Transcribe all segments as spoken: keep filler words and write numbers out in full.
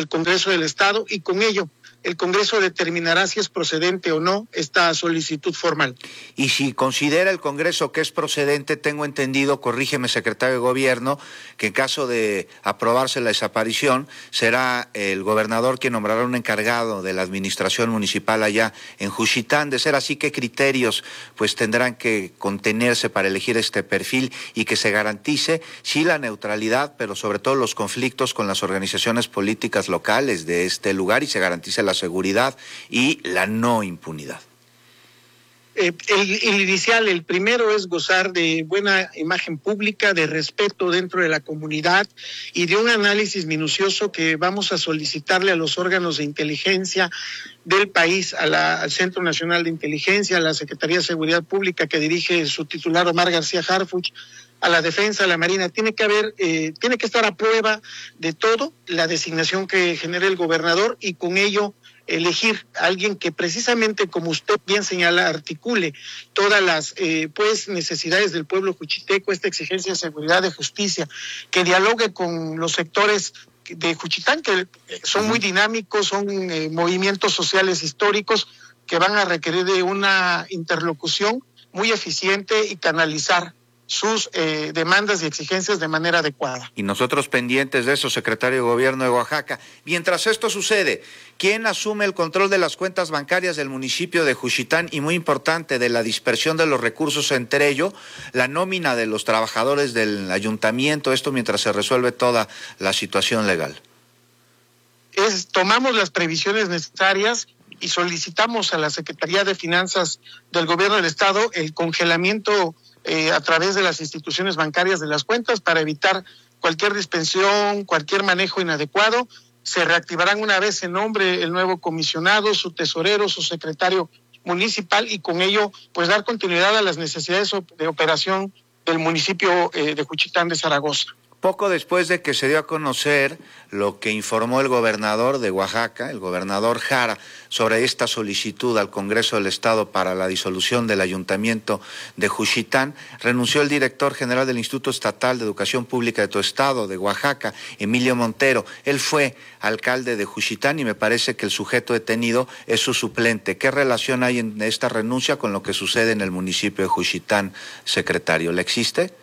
ante el Congreso del Estado y con ello el Congreso determinará si es procedente o no esta solicitud formal. Y si considera el Congreso que es procedente, tengo entendido, corrígeme, secretario de Gobierno, que en caso de aprobarse la desaparición, será el gobernador quien nombrará un encargado de la administración municipal allá en Juchitán. De ser así, ¿qué criterios pues tendrán que contenerse para elegir este perfil y que se garantice, sí, la neutralidad, pero sobre todo los conflictos con las organizaciones políticas locales de este lugar y se garantice la la seguridad y la no impunidad? Eh, el, el inicial, el primero es gozar de buena imagen pública, de respeto dentro de la comunidad y de un análisis minucioso que vamos a solicitarle a los órganos de inteligencia del país, a la, al Centro Nacional de Inteligencia, a la Secretaría de Seguridad Pública que dirige su titular Omar García Harfuch, a la Defensa, a la Marina. Tiene que haber, eh, tiene que estar a prueba de todo la designación que genere el gobernador y con ello elegir a alguien que precisamente, como usted bien señala, articule todas las eh, pues necesidades del pueblo juchiteco, esta exigencia de seguridad, de justicia, que dialogue con los sectores de Juchitán, que son muy dinámicos, son eh, movimientos sociales históricos que van a requerir de una interlocución muy eficiente y canalizar sus eh, demandas y exigencias de manera adecuada. Y nosotros pendientes de eso, secretario de Gobierno de Oaxaca. Mientras esto sucede, ¿quién asume el control de las cuentas bancarias del municipio de Juchitán y, muy importante, de la dispersión de los recursos, entre ello, la nómina de los trabajadores del ayuntamiento, esto mientras se resuelve toda la situación legal? Es, tomamos las previsiones necesarias y solicitamos a la Secretaría de Finanzas del Gobierno del Estado el congelamiento Eh, a través de las instituciones bancarias de las cuentas para evitar cualquier dispensión, cualquier manejo inadecuado. Se reactivarán una vez se nombre el nuevo comisionado, su tesorero, su secretario municipal y con ello pues dar continuidad a las necesidades de operación del municipio eh, de Juchitán de Zaragoza. Poco después de que se dio a conocer lo que informó el gobernador de Oaxaca, el gobernador Jara, sobre esta solicitud al Congreso del Estado para la disolución del Ayuntamiento de Juchitán, renunció el director general del Instituto Estatal de Educación Pública de tu estado, de Oaxaca, Emilio Montero. Él fue alcalde de Juchitán y me parece que el sujeto detenido es su suplente. ¿Qué relación hay en esta renuncia con lo que sucede en el municipio de Juchitán, secretario? ¿Le existe?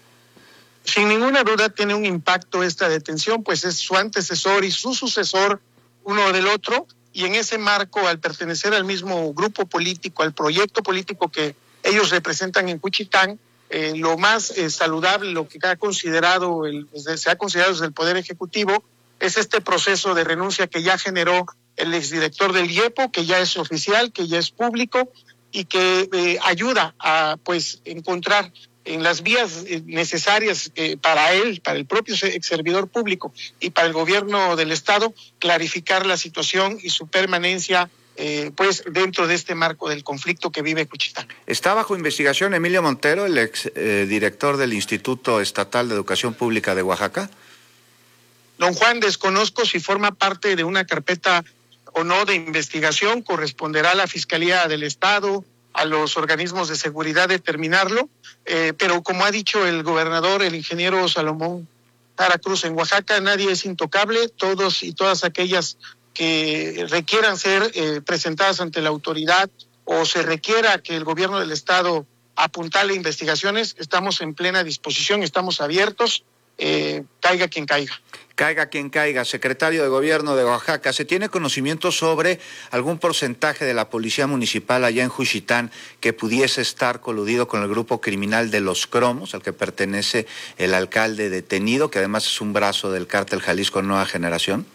Sin ninguna duda tiene un impacto esta detención, pues es su antecesor y su sucesor uno del otro, y en ese marco, al pertenecer al mismo grupo político, al proyecto político que ellos representan en Juchitán, eh, lo más eh, saludable, lo que ha considerado el, se ha considerado desde el Poder Ejecutivo, es este proceso de renuncia que ya generó el exdirector del IEPO, que ya es oficial, que ya es público, y que eh, ayuda a pues encontrar en las vías necesarias eh, para él, para el propio ex servidor público y para el gobierno del Estado, clarificar la situación y su permanencia eh, pues dentro de este marco del conflicto que vive Juchitán. ¿Está bajo investigación Emilio Montero, el ex eh, director del Instituto Estatal de Educación Pública de Oaxaca? Don Juan, desconozco si forma parte de una carpeta o no de investigación, corresponderá a la Fiscalía del Estado, a los organismos de seguridad determinarlo, eh, pero como ha dicho el gobernador, el ingeniero Salomón Jara Cruz, en Oaxaca nadie es intocable, todos y todas aquellas que requieran ser eh, presentadas ante la autoridad o se requiera que el gobierno del Estado apuntale investigaciones, estamos en plena disposición, estamos abiertos, eh, caiga quien caiga. Caiga quien caiga. Secretario de Gobierno de Oaxaca, ¿se tiene conocimiento sobre algún porcentaje de la policía municipal allá en Juchitán que pudiese estar coludido con el grupo criminal de Los Cromos, al que pertenece el alcalde detenido, que además es un brazo del cártel Jalisco Nueva Generación?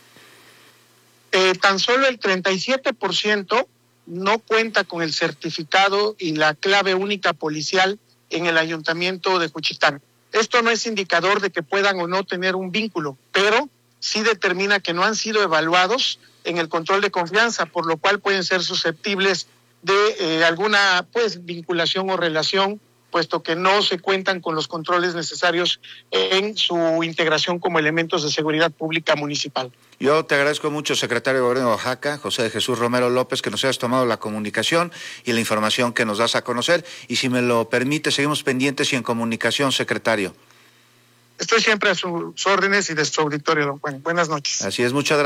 Eh, tan solo el treinta y siete por ciento no cuenta con el certificado y la clave única policial en el ayuntamiento de Juchitán. Esto no es indicador de que puedan o no tener un vínculo, pero sí determina que no han sido evaluados en el control de confianza, por lo cual pueden ser susceptibles de eh, alguna pues vinculación o relación, puesto que no se cuentan con los controles necesarios en su integración como elementos de seguridad pública municipal. Yo te agradezco mucho, secretario de Gobierno de Oaxaca, José de Jesús Romero López, que nos hayas tomado la comunicación y la información que nos das a conocer. Y si me lo permite, seguimos pendientes y en comunicación, secretario. Estoy siempre a sus órdenes y de su auditorio, don Juan. Buenas noches. Así es, muchas gracias.